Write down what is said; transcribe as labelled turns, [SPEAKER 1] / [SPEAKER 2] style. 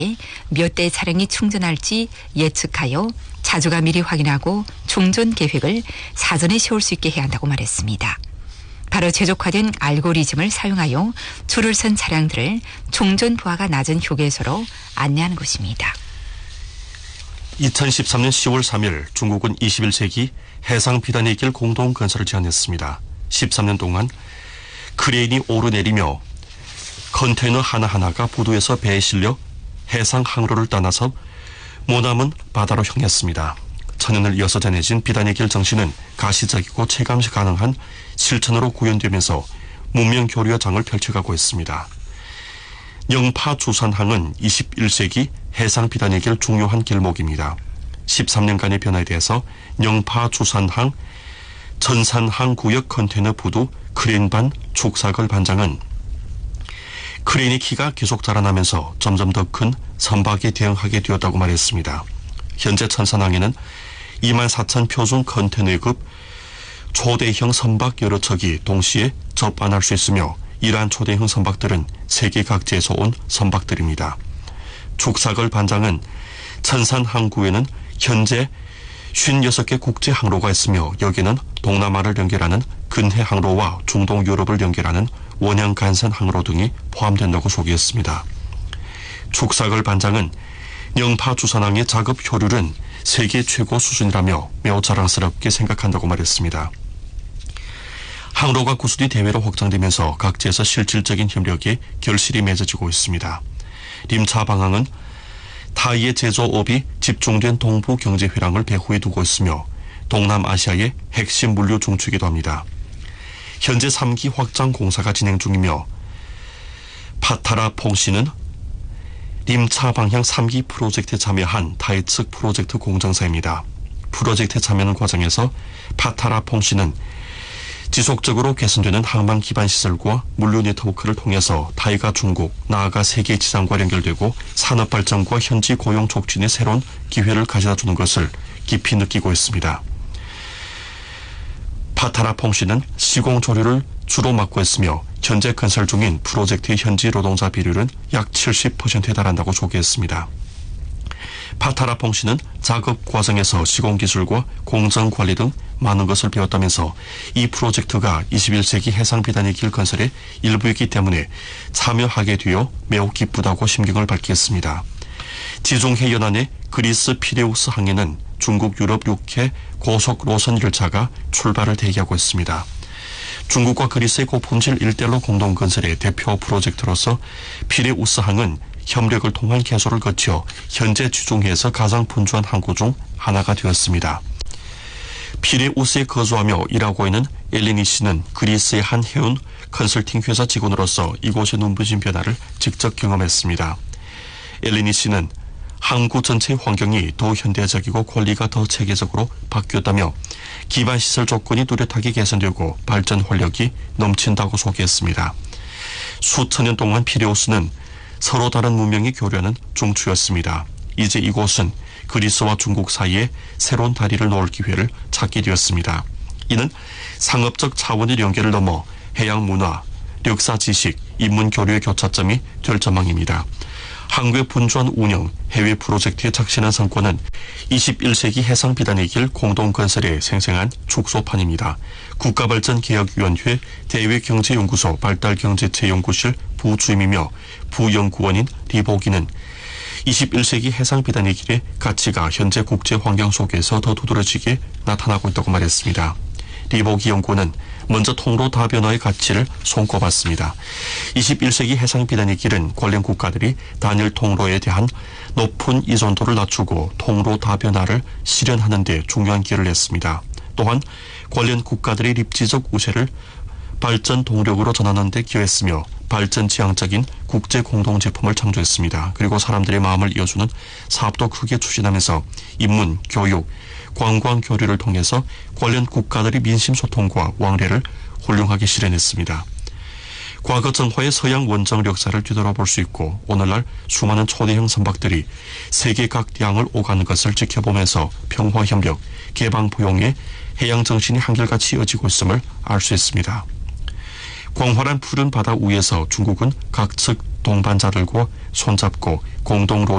[SPEAKER 1] 몇 대의 차량이 충전할지 예측하여 차주가 미리 확인하고 충전 계획을 사전에 세울 수 있게 해야 한다고 말했습니다. 바로 최적화된 알고리즘을 사용하여 줄을 선 차량들을 충전 부하가 낮은 휴게소로 안내하는 것입니다.
[SPEAKER 2] 2013년 10월 3일 중국은 21세기 해상 비단의 길 공동 건설을 제안했습니다. 13년 동안 크레인이 오르내리며 컨테이너 하나하나가 부두에서 배에 실려 해상 항로를 떠나서 모남은 바다로 향했습니다. 천년을 이어서 전해진 비단의 길 정신은 가시적이고 체감시 가능한 실천으로 구현되면서 문명 교류의 장을 펼쳐가고 있습니다. 영파 주산항은 21세기 해상 비단의 길 중요한 길목입니다. 13년간의 변화에 대해서 영파 주산항 전산항 구역 컨테이너 부두 크레인반 축사걸 반장은 크레인의 키가 계속 자라나면서 점점 더 큰 선박에 대응하게 되었다고 말했습니다. 현재 천산항에는 24,000표준 컨테이너급 초대형 선박 여러 척이 동시에 접안할 수 있으며 이러한 초대형 선박들은 세계 각지에서 온 선박들입니다. 축사걸 반장은 천산항구에는 현재 56개 국제 항로가 있으며 여기는 동남아를 연결하는 근해 항로와 중동 유럽을 연결하는 원양 간선 항로 등이 포함된다고 소개했습니다. 축사걸 반장은 영파 주산항의 작업 효율은 세계 최고 수준이라며 매우 자랑스럽게 생각한다고 말했습니다. 항로가 구수리 대외로 확장되면서 각지에서 실질적인 협력이 결실이 맺어지고 있습니다. 림차방항은 타이의 제조업이 집중된 동부 경제회랑을 배후에 두고 있으며 동남아시아의 핵심 물류 중추이기도 합니다. 현재 3기 확장 공사가 진행 중이며 파타라 퐁시는 림차 방향 3기 프로젝트에 참여한 타이 측 프로젝트 공정사입니다. 프로젝트에 참여하는 과정에서 파타라 퐁시는 지속적으로 개선되는 항만 기반 시설과 물류 네트워크를 통해서 타이가 중국, 나아가 세계 지상과 연결되고 산업 발전과 현지 고용 촉진의 새로운 기회를 가져다 주는 것을 깊이 느끼고 있습니다. 파타라 퐁시는 시공 조류를 주로 맡고 있으며 현재 건설 중인 프로젝트의 현지 노동자 비율은 약 70%에 달한다고 소개했습니다. 파타라 퐁시는 작업 과정에서 시공 기술과 공정 관리 등 많은 것을 배웠다면서 이 프로젝트가 21세기 해상 비단의 길 건설의 일부이기 때문에 참여하게 되어 매우 기쁘다고 심경을 밝혔습니다. 지중해 연안의 그리스 피레우스 항에는 중국 유럽 6회 고속 노선 열차가 출발을 대기하고 있습니다. 중국과 그리스의 고품질 일대로 공동 건설의 대표 프로젝트로서 피레우스 항은 협력을 통한 개소를 거쳐 현재 지중해에서 가장 분주한 항구 중 하나가 되었습니다. 피레우스에 거주하며 일하고 있는 엘리니 씨는 그리스의 한 해운 컨설팅 회사 직원으로서 이곳의 눈부신 변화를 직접 경험했습니다. 엘리니 씨는 항구 전체의 환경이 더 현대적이고 관리가 더 체계적으로 바뀌었다며 기반시설 조건이 뚜렷하게 개선되고 발전 활력이 넘친다고 소개했습니다. 수천 년 동안 피레우스는 서로 다른 문명이 교류하는 중추였습니다. 이제 이곳은 그리스와 중국 사이에 새로운 다리를 놓을 기회를 찾게 되었습니다. 이는 상업적 차원의 연계를 넘어 해양 문화, 역사 지식, 인문 교류의 교차점이 될 전망입니다. 항구의 분주한 운영, 해외 프로젝트에 착신한 성과는 21세기 해상 비단의 길 공동건설의 생생한 축소판입니다. 국가발전개혁위원회 대외경제연구소 발달경제체연구실 부주임이며 부연구원인 리보기는 21세기 해상 비단의 길의 가치가 현재 국제 환경 속에서 더 두드러지게 나타나고 있다고 말했습니다. 리보기 연구원은 먼저 통로 다변화의 가치를 손꼽았습니다. 21세기 해상 비단의 길은 관련 국가들이 단일 통로에 대한 높은 의존도를 낮추고 통로 다변화를 실현하는 데 중요한 기여를 했습니다. 또한 관련 국가들의 입지적 우세를 발전 동력으로 전환하는 데 기여했으며 발전 지향적인 국제 공동 제품을 창조했습니다. 그리고 사람들의 마음을 이어주는 사업도 크게 추진하면서 인문, 교육, 관광 교류를 통해서 관련 국가들의 민심 소통과 왕래를 훌륭하게 실현했습니다. 과거 정화의 서양 원정 역사를 뒤돌아볼 수 있고 오늘날 수많은 초대형 선박들이 세계 각 대양을 오가는 것을 지켜보면서 평화협력, 개방포용의 해양 정신이 한결같이 이어지고 있음을 알 수 있습니다. 광활한 푸른 바다 위에서 중국은 각측 동반자들과 손잡고 공동